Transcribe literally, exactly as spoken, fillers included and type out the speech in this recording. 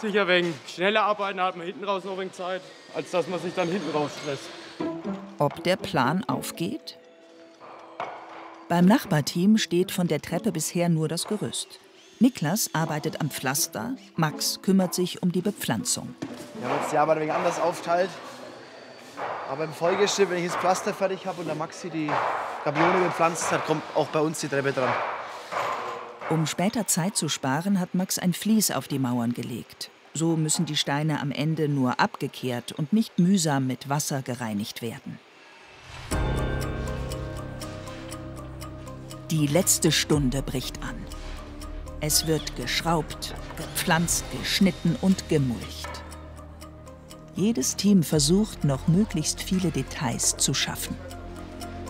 sicher wegen schneller arbeiten, da hat man hinten raus noch ein wenig Zeit, als dass man sich dann hinten raus stresst. Ob der Plan aufgeht? Beim Nachbarteam steht von der Treppe bisher nur das Gerüst. Niklas arbeitet am Pflaster, Max kümmert sich um die Bepflanzung. Wir haben jetzt die Arbeit ein wenig anders aufgeteilt. Aber im Folgeschritt, wenn ich das Pflaster fertig habe und der Maxi die Gabione bepflanzt hat, kommt auch bei uns die Treppe dran. Um später Zeit zu sparen, hat Max ein Vlies auf die Mauern gelegt. So müssen die Steine am Ende nur abgekehrt und nicht mühsam mit Wasser gereinigt werden. Die letzte Stunde bricht an. Es wird geschraubt, gepflanzt, geschnitten und gemulcht. Jedes Team versucht, noch möglichst viele Details zu schaffen.